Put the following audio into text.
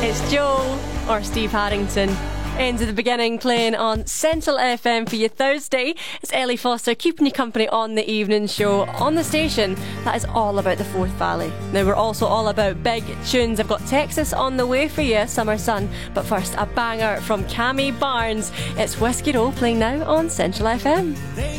It's Joel, or Steve Harrington. Into the beginning, playing on Central FM for your Thursday. It's Ellie Foster keeping you company on the evening show on the station that is all about the Forth Valley. Now, we're also all about big tunes. I've got Texas on the way for you, Summer Sun. But first, a banger from Cammy Barnes. It's Whiskey Row playing now on Central FM.